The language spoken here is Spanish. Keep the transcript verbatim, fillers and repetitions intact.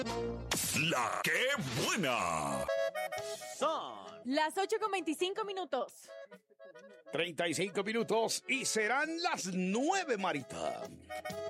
La que buena. Son las ocho con veinticinco minutos. treinta y cinco minutos y serán las nueve, Marita.